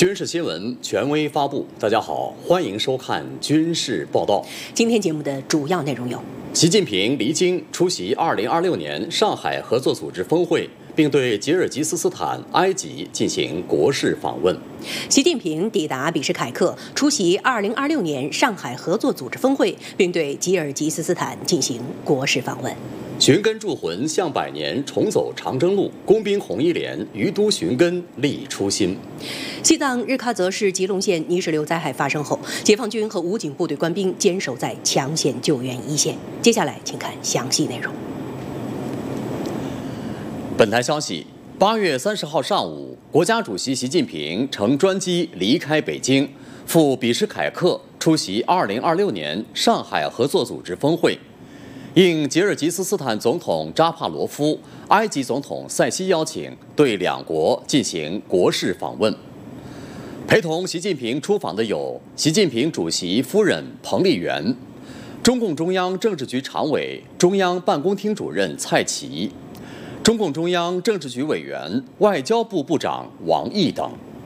军事新闻权威发布。大家好，欢迎收看军事报道。 今天节目的主要内容有： 习近平离京出席2026年上海合作组织峰会，并对吉尔吉斯斯坦、埃及进行国事访问。 习近平抵达比什凯克，出席2026年上海合作组织峰会，并对吉尔吉斯斯坦进行国事访问。 寻根铸魂向百年，重走长征路。工兵红一连于都寻根，立初心。 西藏日喀则市吉隆县泥石流灾害发生后，解放军和武警部队官兵坚守在抢险救援一线。接下来，请看详细内容。 本台消息：8月30号上午，国家主席习近平乘专机离开北京，赴比什凯克出席2026年上海合作组织峰会。应吉尔吉斯斯坦总统扎帕罗夫、埃及总统塞西邀请，对两国进行国事访问。陪同习近平出访的有习近平主席夫人彭丽媛、中共中央政治局常委、中央办公厅主任蔡奇、中共中央政治局委员、外交部部长王毅等。